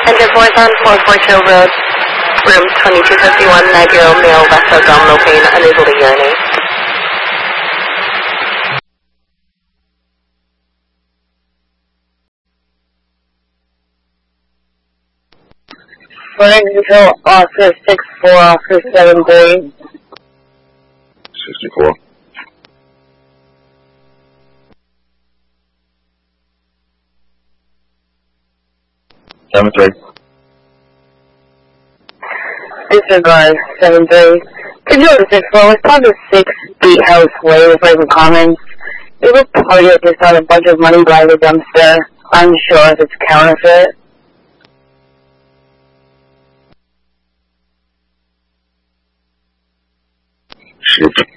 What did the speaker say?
Engine 4 is on 44 Road, room 2251, 9-year-old male, left abdominal pain, unable to urinate. Flag until Officer 64, Officer 73. 64. Disregard 73. Could you go to 64? Let's talk to 6 Beat House Way with Raven Commons. We have a party that just got a bunch of money by the dumpster. Unsure if it's counterfeit. Shoot.